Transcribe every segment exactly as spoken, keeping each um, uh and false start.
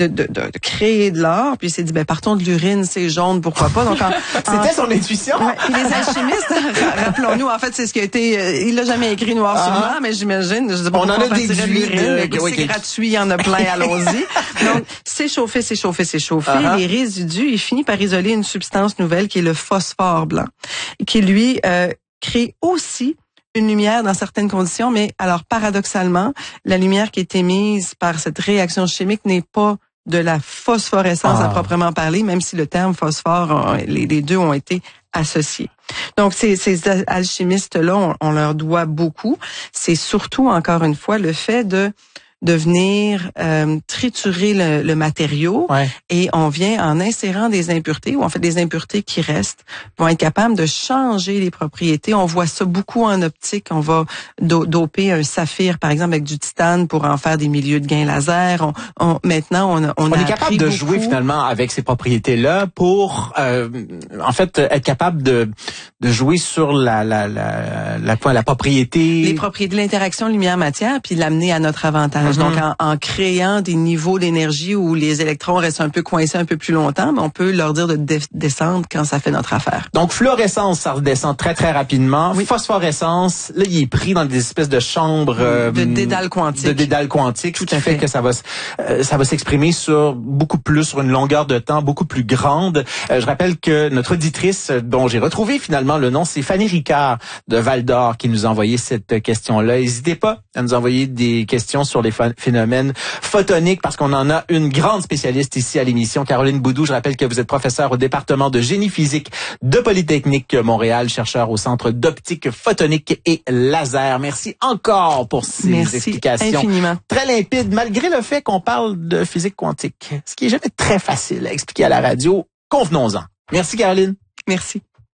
de, de, de, de créer de l'or. Puis il s'est dit, ben partons de l'urine, c'est jaune, pourquoi pas. Donc en, c'était en, son intuition. Ouais, puis les alchimistes, rappelons-nous, en fait, c'est ce qui a été, euh, il l'a jamais écrit noir sur blanc, mais j'imagine, je sais pas on en a déduit de l'urine, de... mais oui, c'est gratuit, il y en a plein, allons-y. Donc c'est chauffé, c'est chauffé, c'est chauffé. Uh-huh. Les résidus, il finit par isoler une substance nouvelle qui est le phosphore blanc, qui lui euh, crée aussi une lumière dans certaines conditions, mais alors paradoxalement, la lumière qui est émise par cette réaction chimique n'est pas de la phosphorescence ah. à proprement parler, même si le terme phosphore, les, les deux ont été associés. Donc ces, ces alchimistes-là, on, on leur doit beaucoup. C'est surtout, encore une fois, le fait de de venir euh, triturer le, le matériau ouais. et on vient en insérant des impuretés ou en fait des impuretés qui restent vont être capables de changer les propriétés. On voit ça beaucoup en optique. On va do- doper un saphir par exemple avec du titane pour en faire des milieux de gain laser. On, on, maintenant on, a, on, on a est capable de beaucoup. jouer finalement avec ces propriétés-là pour euh, en fait être capable de de jouer sur la la la la, la, la propriété les propriétés de l'interaction lumière-matière puis l'amener à notre avantage. Donc, en, en créant des niveaux d'énergie où les électrons restent un peu coincés un peu plus longtemps, mais on peut leur dire de dé- descendre quand ça fait notre affaire. Donc, fluorescence, ça redescend très, très rapidement. Oui. Phosphorescence, là, il est pris dans des espèces de chambres... Euh, de dédale quantique. De dédale quantique, tout ce qui à fait, fait que ça va, euh, ça va s'exprimer sur beaucoup plus, sur une longueur de temps beaucoup plus grande. Euh, je rappelle que notre auditrice, dont j'ai retrouvé finalement le nom, c'est Fanny Ricard de Val-d'Or qui nous a envoyé cette question-là. N'hésitez pas à nous envoyer des questions sur les phénomènes photoniques parce qu'on en a une grande spécialiste ici à l'émission, Caroline Boudou. Je rappelle que vous êtes professeure au département de génie physique de Polytechnique Montréal, chercheur au Centre d'optique photonique et laser. Merci encore pour ces Merci explications infiniment. Très limpides, malgré le fait qu'on parle de physique quantique, ce qui est jamais très facile à expliquer à la radio. Convenons-en. Merci Caroline. Merci.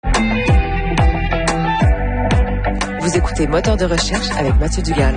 Vous écoutez Moteur de recherche avec Mathieu Dugal.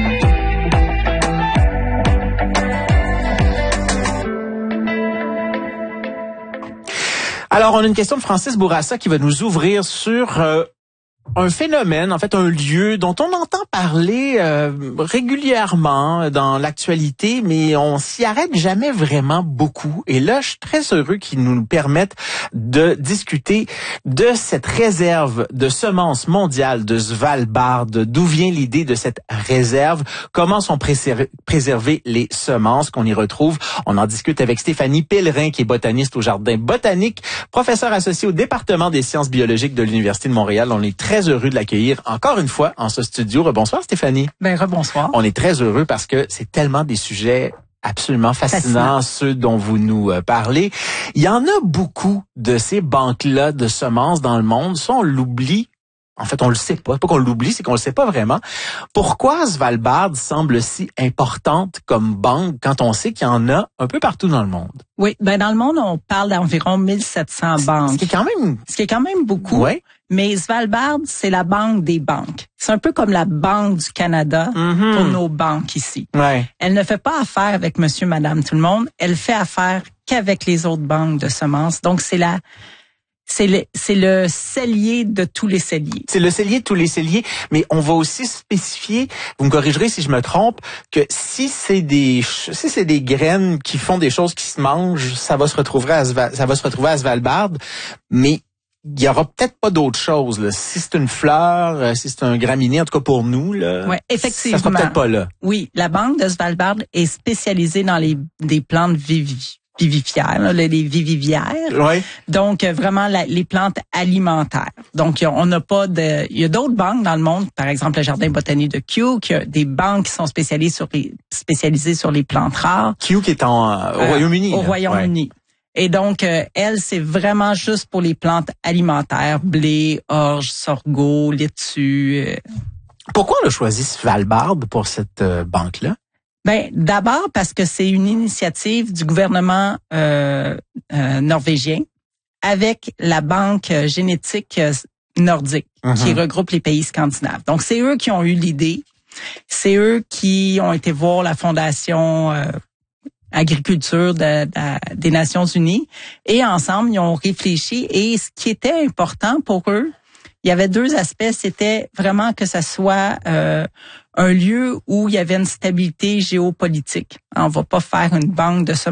Alors, on a une question de Francis Bourassa qui va nous ouvrir sur euh, un phénomène, en fait un lieu dont on entend parler euh, régulièrement dans l'actualité, mais on s'y arrête jamais vraiment beaucoup. Et là, je suis très heureux qu'ils nous permettent de discuter de cette réserve de semences mondiales de Svalbard. D'où vient l'idée de cette réserve? Comment sont préserv- préservées les semences qu'on y retrouve? On en discute avec Stéphanie Pellerin, qui est botaniste au Jardin botanique, professeure associée au département des sciences biologiques de l'Université de Montréal. On est très heureux de l'accueillir encore une fois en ce studio. Rebonsoir Stéphanie. Ben rebonsoir. On est très heureux parce que c'est tellement des sujets absolument fascinants, Fascinant. Ceux dont vous nous euh, parlez. Il y en a beaucoup de ces banques-là de semences dans le monde. Ça, on l'oublie. En fait, on le sait pas. Pas qu'on l'oublie, c'est qu'on le sait pas vraiment. Pourquoi Svalbard semble si importante comme banque quand on sait qu'il y en a un peu partout dans le monde? Oui, ben dans le monde, on parle d'environ mille sept cents banques. Ce qui est quand même... Ce qui est quand même beaucoup. Ouais. Mais Svalbard, c'est la banque des banques. C'est un peu comme la Banque du Canada mm-hmm. pour nos banques ici. Ouais. Elle ne fait pas affaire avec monsieur, madame, tout le monde. Elle fait affaire qu'avec les autres banques de semences. Donc, c'est la... C'est le, c'est le cellier de tous les celliers. C'est le cellier de tous les celliers, mais on va aussi spécifier, vous me corrigerez si je me trompe, que si c'est des si c'est des graines qui font des choses qui se mangent, ça va se retrouver à Sval, ça va se retrouver à Svalbard, mais il y aura peut-être pas d'autre chose là. Si c'est une fleur, si c'est un graminé, en tout cas pour nous là, ouais, effectivement. Ça sera peut-être pas là. Oui, la banque de Svalbard est spécialisée dans les des plantes vivifiées. vivifières, là, les vivivières. Oui. Donc, vraiment, la, les plantes alimentaires. Donc, on n'a pas de... Il y a d'autres banques dans le monde, par exemple, le Jardin botanique de Kew, qui a des banques qui sont spécialisées sur les, spécialisées sur les plantes rares. Kew qui est en, euh, au euh, Royaume-Uni. Au là. Royaume-Uni. Ouais. Et donc, euh, elle, c'est vraiment juste pour les plantes alimentaires, blé, orge, sorgho, laitue. Euh. Pourquoi on a choisi Svalbard pour cette euh, banque-là? Ben d'abord parce que c'est une initiative du gouvernement euh, euh, norvégien avec la banque génétique nordique uh-huh. qui regroupe les pays scandinaves. Donc c'est eux qui ont eu l'idée, c'est eux qui ont été voir la fondation euh, agriculture de, de, des Nations Unies et ensemble ils ont réfléchi et ce qui était important pour eux, il y avait deux aspects, c'était vraiment que ça soit euh, un lieu où il y avait une stabilité géopolitique. On va pas faire une banque de